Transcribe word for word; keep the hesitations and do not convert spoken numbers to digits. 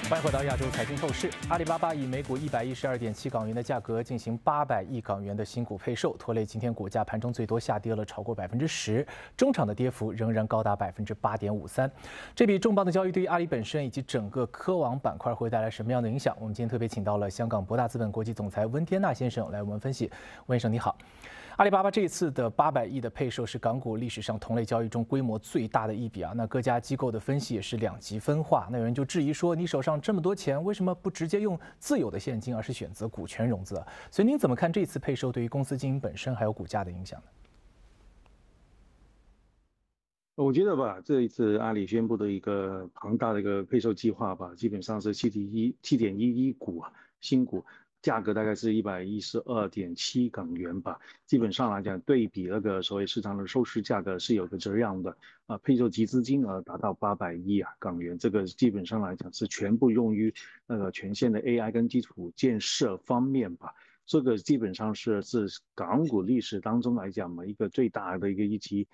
欢迎回到亚洲财经透视。阿里巴巴以每股一百一十二点七港元的价格进行八百亿港元的新股配售，拖累今天股价盘中最多下跌了超过百分之十，中场的跌幅仍然高达百分之八点五三。这笔重磅的交易对于阿里本身以及整个科网板块会带来什么样的影响？我们今天特别请到了香港博大资本国际总裁温天纳先生来为我们分析。温先生你好。阿里巴巴这一次的八百亿的配售是港股历史上同类交易中规模最大的一笔啊。那各家机构的分析也是两极分化。那有人就质疑说，你手上这么多钱，为什么不直接用自有的现金，而是选择股权融资？所以您怎么看这次配售对于公司经营本身还有股价的影响呢？ 我觉得吧，这一次阿里宣布的一个庞大的一个配售计划吧，基本上是七点一七点一一股啊，新股价格大概是一百一十二点七港元吧。基本上来讲，对比那个所谓市场的收市价格是有个这样的啊，配售集资金额达到八百亿啊港元，这个基本上来讲是全部用于那个全线的 A I 跟基础建设方面吧。这个基本上是是港股历史当中来讲嘛，一个最大的一个一级